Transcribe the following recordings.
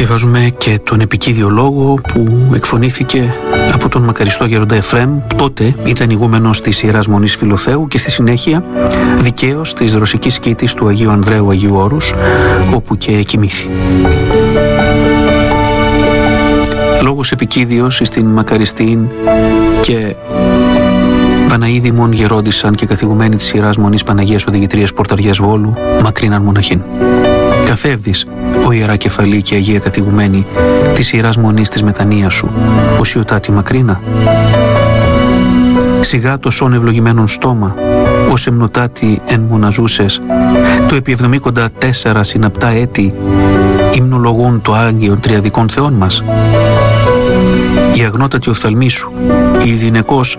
Διαβάζουμε και τον επικίδιο λόγο που εκφωνήθηκε από τον μακαριστό γέροντα Εφραίμ. Τότε ήταν ηγούμενος της Ιεράς Μονής Φιλοθέου και στη συνέχεια δικαίος της Ρωσικής Σκήτης του Αγίου Ανδρέου Αγίου Όρους, όπου και κοιμήθη. Λόγος επικίδιος στην μακαριστήν και Παναίδημον γερόντισαν και καθηγουμένοι της Ιεράς Μονής Παναγίας Οδηγητρίας Πορταριάς Βόλου, μακρύναν μοναχήν. Καθεύδεις, ο Ιερά Κεφαλή και Αγία Καθηγουμένη της Ιεράς Μονής της Μετανοίας σου, οσιωτάτη μακρίνα. Σιγά το σών ευλογημένον στόμα, ως εμνοτάτη εν μοναζούσες, το επί 74 συναπτά έτη υμνολογούν το Άγιον Τριαδικών Θεών μας. Η αγνότατη οφθαλμή σου, η γυναικός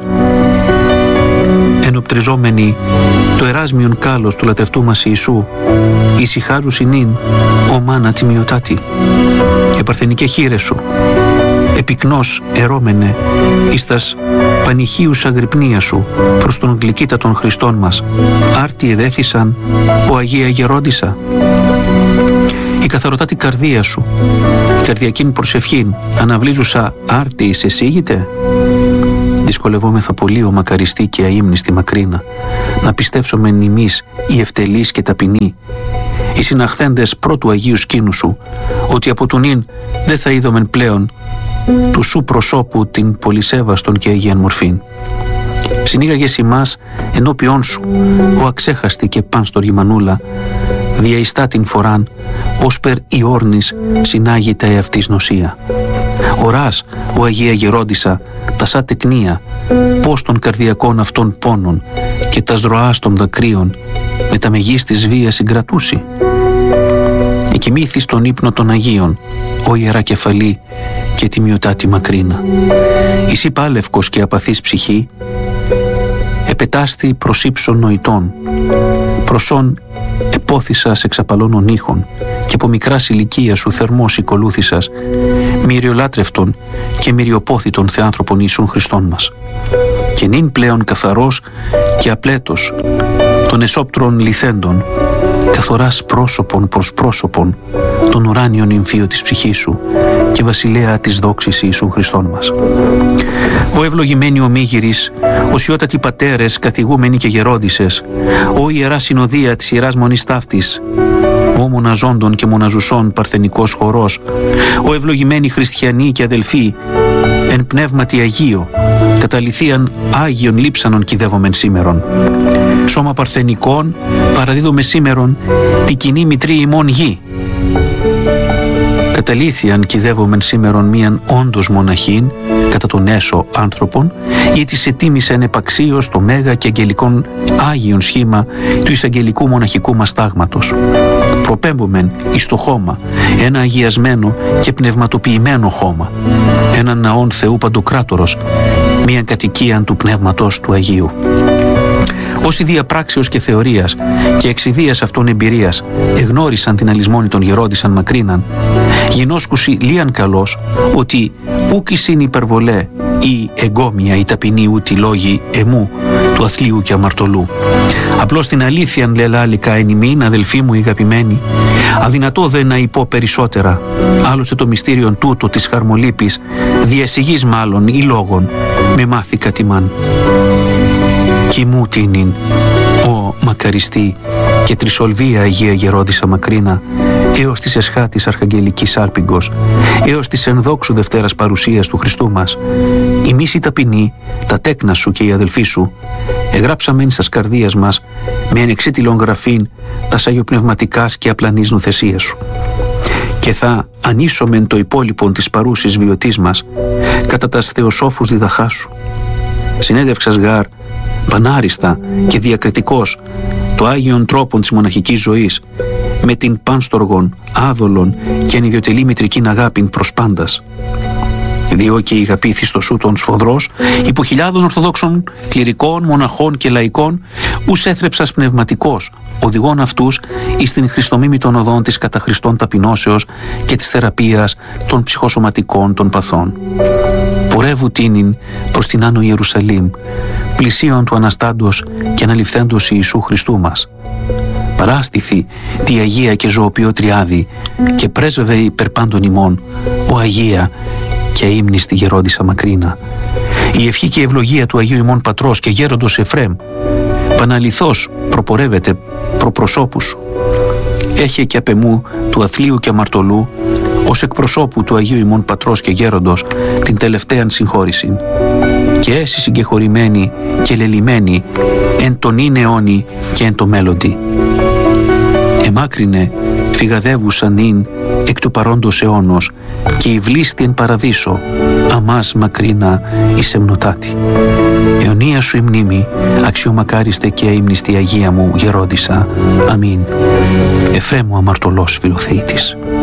ενοπτριζόμενη το εράσμιον κάλος του λατρευτού μας Ιησού, ησυχάζου συνήν, ο μάνα τιμιωτάτη. Επαρθενικέ χείρες σου, επικνός ερώμενε, εις τας πανηχίους αγρυπνία σου, προς τον γλυκύτατον Χριστόν μας, άρτη εδέθησαν, ο Αγία Γερόντισσα. Η καθαρωτάτη καρδία σου, η καρδιακήν προσευχήν, αναβλίζουσα άρτη εισεσήγητε. Δυσκολευόμεθα πολύ ο μακαριστή και αείμνηστη μακρίνα, να πιστεύσομεν ημείς οι ευτελείς και ταπεινοί, οι συναχθέντες πρώτου Αγίου Σκήνου σου, ότι από του νυν δεν θα είδομεν πλέον του σου προσώπου την πολυσέβαστον και αγίαν μορφήν. Συνήγαγες ημάς ενώπιόν σου, ο αξέχαστη και πάνστορ Μανούλα, διαιστά την φοράν, όσπερ η όρνης συνάγει τα εαυτής νοσία. Οράς, ο Αγία Γερόντισσα, τα σα τεκνία, πώς των καρδιακών αυτών πόνων και τα ροάς των δακρύων με τα μεγής της βίας συγκρατούσι. Εκοιμήθης τον ύπνο των Αγίων, ο Ιερά Κεφαλή και τιμιωτάτη μακρίνα. Εσύ πάλευκος και απαθής ψυχή, επετάστη προς ύψων νοητών, προσών επόθησας εξαπαλώνων ήχων και από μικράς ηλικία σου θερμός οικολούθησας μυριολάτρευτον και μυριοπόθητον θεάνθρωπον Ιησούν Χριστόν μας. Και νυν πλέον καθαρός και απλέτος των εσώπτρων λυθέντων, καθοράς πρόσωπον προς πρόσωπον τον ουράνιον νυμφίο της ψυχής σου και βασιλέα της δόξης Ιησού Χριστόν μας. Ο ευλογημένοι ομίγυρης, οσιότατοι πατέρες, καθηγούμενοι και γερόντισσες, ο Ιερά Συνοδεία της Ιεράς Μονής Ταύτης, ο μοναζόντων και μοναζουσών παρθενικός χορός, ο ευλογημένοι χριστιανοί και αδελφοί, εν πνεύματι Αγίο, καταληθείαν Άγιον λείψανον κηδεύομεν σήμερον. Σώμα παρθενικών παραδίδομαι σήμερον τη κοινή μητρή ημών γη. Καταλήθειαν κηδεύομεν σήμερον μίαν όντως μοναχήν, κατά τον έσω άνθρωπον, ή της ετίμησεν επαξίως το μέγα και αγγελικόν Άγιον σχήμα του εισαγγελικού μοναχικού μας τάγματος. Προπέμπομεν εις το χώμα, ένα αγιασμένο και πνευματοποιημένο χώμα, έναν ναόν Θεού Παντοκράτορος, μίαν κατοικίαν του πνεύματος του Αγίου. Όσοι διαπράξεως και θεωρίας και εξιδίας αυτών εμπειρίας εγνώρισαν την αλυσμόνη των γερόντισσαν μακρύναν, γινώσκουσι λίαν καλός ότι ούκ είναι υπερβολέ ή εγκόμια ή ταπεινή ούτι λόγοι εμού του αθλίου και αμαρτωλού. Απλώς την αλήθειαν λελάλικα εν ημίν, αδελφοί μου αγαπημένοι, αδυνατό δε να υπώ περισσότερα, άλλωστε το μυστήριον τούτο της χαρμολύπης, διασυγής μάλλον ή λόγων, με μάθη κατημάν. Κι μου τίνην, ο μακαριστή και τρισολβία Αγία Γερόντισσα μακρίνα, έως της εσχάτης αρχαγγελικής άλπιγκος, έως της ενδόξου Δευτέρας παρουσίας του Χριστού μας, ημείς οι ταπεινοί, τα τέκνα σου και οι αδελφοί σου, εγγράψαμεν στας καρδίας μας με ανεξίτηλον γραφήν τα αγιοπνευματικάς και απλανής νουθεσίας σου. Και θα ανίσομεν το υπόλοιπον της παρούσης βιωτής μας κατά τας θεοσόφους διδαχάς σου. Συνέδευξας γάρ πανάριστα και διακριτικός το Άγιον τρόπον της μοναχικής ζωής με την πάνστοργον, άδολον και ανιδιοτελή μητρικήν αγάπην προς πάντας. Διό και η αγαπήθη στο σου των σφοδρός, υπό χιλιάδων ορθοδόξων, κληρικών, μοναχών και λαϊκών, ους έθρεψας πνευματικός, οδηγών αυτούς εις την χριστομίμη των οδών της κατά Χριστόν ταπεινώσεως και της θεραπείας των ψυχοσωματικών των παθών. πορεύου τίνην προς την Άνω Ιερουσαλήμ, πλησίον του Αναστάντος και αναληφθέντος Ιησού Χριστού μας. Παράστηθη τη Αγία και ζωοποιό Τριάδη και πρέσβευε υπερ πάντων ημών, ο Αγία και ύμνηστη γερόντισσα μακρίνα. Η ευχή και η ευλογία του Αγίου ημών Πατρός και γέροντος Εφραίμ, παναληθώς προπορεύεται προπροσώπου σου. Έχε και απ' εμού του αθλίου και αμαρτωλού, ως εκπροσώπου του Αγίου ημών Πατρός και γέροντος, την τελευταίαν συγχώρησιν. Και έσυ συγκεχωρημένη και λελειμμένη εν τον ίν αιώνι και εν το μέλλοντι. Εμάκρινε φυγαδεύουσαν ειν εκ του παρόντος αιώνος και υβλίστη εν παραδείσο αμάς μακρίνα εις εμνοτάτη. Αιωνία σου η μνήμη, αξιομακάριστε και αείμνηστη Αγία μου γερόντισσα. Αμήν. Εφραίμου αμαρτωλός φιλοθεήτης.